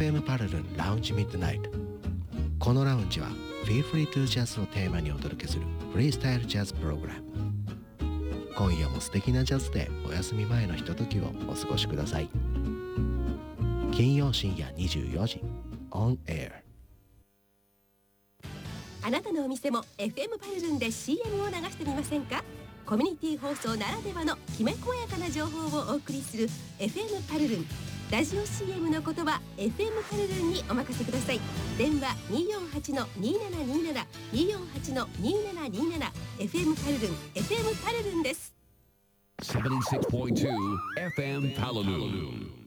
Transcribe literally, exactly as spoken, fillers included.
エフエム パルルンラウンジミッドナイト。このラウンジは Feel Free to Jazz をテーマにお届けするフリースタイルジャズプログラム。今夜も素敵なジャズでお休み前のひとときをお過ごしください。金曜深夜にじゅうよじ On Air。 あなたのお店も エフエム パルルンで シーエム を流してみませんか？コミュニティ放送ならではのきめ細やかな情報をお送りする エフエム パルルン。ラジオ シーエム のことは エフエム パルルンにお任せください。電話 にーよんはちのにーななにーなな にーよんはちのにーななにーなな エフエム パルルン エフエム パルルンです。 セブンティーシックスポイントツー エフエム パルルン。